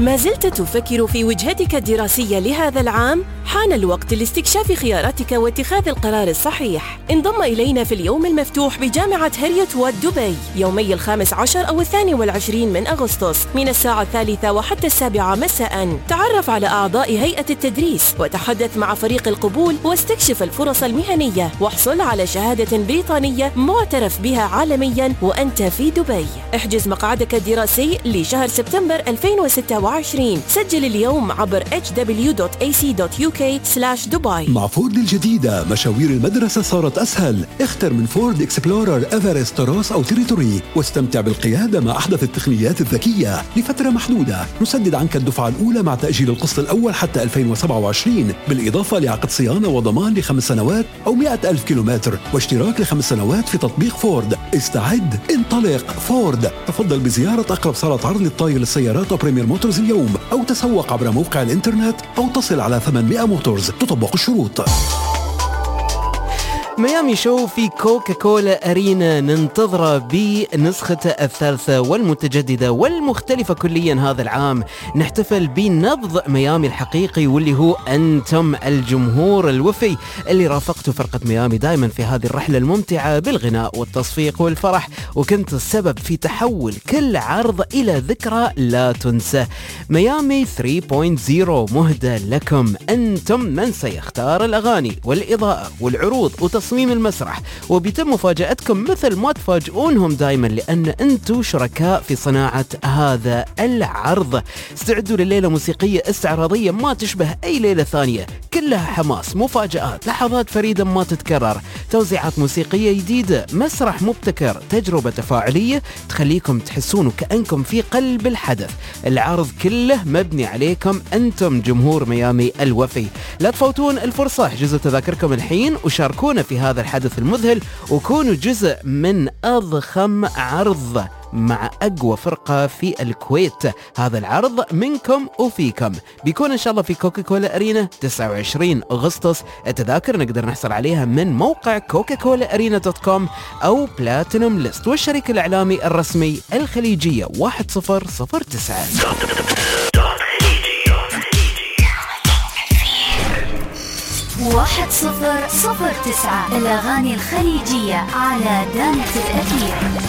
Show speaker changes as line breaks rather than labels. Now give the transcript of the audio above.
ما زلت تفكر في وجهتك الدراسية لهذا العام؟ حان الوقت لاستكشاف خياراتك واتخاذ القرار الصحيح. انضم إلينا في اليوم المفتوح بجامعة هريوت واد دبي يومي 15 أو 22 من أغسطس من الساعة 3 وحتى 7 مساء. تعرف على أعضاء هيئة التدريس وتحدث مع فريق القبول واستكشف الفرص المهنية، واحصل على شهادة بريطانية معترف بها عالميا وأنت في دبي. احجز مقعدك الدراسي لشهر سبتمبر 2026. سجل اليوم عبر hw.ac.uk/دبي.
مع فورد الجديدة مشاوير المدرسة صارت أسهل. اختر من فورد إكسبلورر، إيفرست، روس أو تيريتوري واستمتع بالقيادة مع أحدث التقنيات الذكية لفترة محدودة. نسدد عنك الدفعة الأولى مع تأجيل القسط الأول حتى 2027، بالإضافة لعقد صيانة وضمان ل5 سنوات أو 100,000 كيلومتر واشتراك ل5 سنوات في تطبيق فورد. استعد، انطلق. فورد. تفضل بزيارة أقرب صالة عرض للطائر للسيارات وبريمير موتورز اليوم، أو تسوق عبر موقع الإنترنت، أو تصل على 800 موتورز. تطبق الشروط.
ميامي شو في كوكا كولا أرينا ننتظره بنسخته الثالثة والمتجددة والمختلفة كليا هذا العام. نحتفل بنبض ميامي الحقيقي واللي هو أنتم الجمهور الوفي اللي رافقتوا فرقة ميامي دائما في هذه الرحلة الممتعة بالغناء والتصفيق والفرح، وكنت السبب في تحول كل عرض إلى ذكرى لا تنسى. ميامي 3.0 مهدى لكم، أنتم من سيختار الأغاني والإضاءة والعروض وتصميم المسرح، وبيتم مفاجأتكم مثل ما تفاجئونهم دائما، لأن أنتم شركاء في صناعة هذا العرض. استعدوا لليلة موسيقية استعراضية ما تشبه أي ليلة ثانية، كلها حماس، مفاجآت، لحظات فريدة ما تتكرر، توزيعات موسيقية جديدة، مسرح مبتكر، تجربة تفاعلية تخليكم تحسون كأنكم في قلب الحدث. العرض كله مبني عليكم أنتم جمهور ميامي الوفي. لا تفوتون الفرصة، احجزوا تذاكركم الحين وشاركونا في هذا الحدث المذهل، وكونوا جزء من أضخم عرض مع أقوى فرقة في الكويت. هذا العرض منكم وفيكم، بيكون إن شاء الله في كوكا كولا أرينا 29 أغسطس. التذاكر نقدر نحصل عليها من موقع coca-cola-arena.com أو بلاتينوم ليست، والشريك الإعلامي الرسمي الخليجية 1009.
1009 الأغاني الخليجية على دانة الأثير.